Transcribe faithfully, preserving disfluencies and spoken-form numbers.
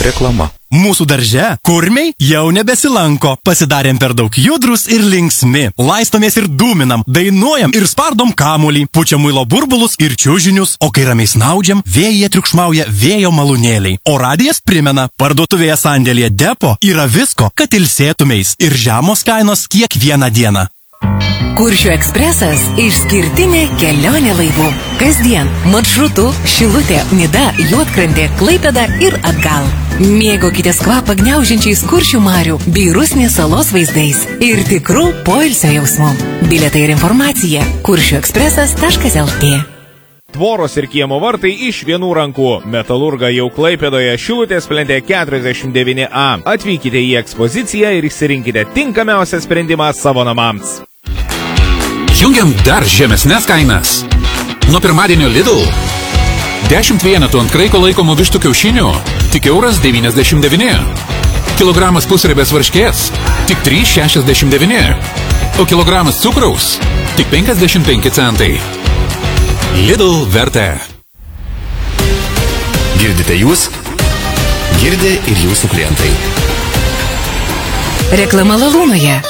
Reklama. Mūsų darže kurmiai jau nebesilanko. Pasidarėm per daug judrus ir linksmi. Laistomės ir dūminam, dainuojam ir spardom kamuolį, pučiam muilo burbulus ir čiužinius, o kai ramiai snaudžiam, vėjyje triukšmauja vėjo malūnėliai. O radijas primena, parduotuvėje sandėlyje Depo yra visko, kad ilsėtumeis ir žemos kainos kiekvieną dieną. Kuršių ekspresas – išskirtinė kelionė laivu. Kasdien maršrutu Šilutė, Nida, Juodkrantė, Klaipėda ir atgal. Mėgaukitės kvapą gniaužiančiais Kuršių marių bei Rusnės salos vaizdais ir tikrų poilsio jausmų. Bilietai ir informacija kuršių ekspresas taškas el tė. Tvoros ir kiemo vartai iš vienų rankų. Metalurga jau Klaipėdoje, Šilutės plente keturiasdešimt devyni A. Atvykite į ekspoziciją ir išsirinkite tinkamiausią sprendimą savo namams. Jungiam dar žemesnes kainas. Nuo pirmadienio Lidl. dešimt vienetų ant kraiko laikomų vištų kiaušinių tik euras devyniasdešimt devyni. Kilogramas pusriebės varškės tik trys šešiasdešimt devyni. O kilogramas cukraus tik penkiasdešimt penki centai. Lidl vertė. Girdite jūs? Girdi ir jūsų klientai. Reklama Lalūnoje.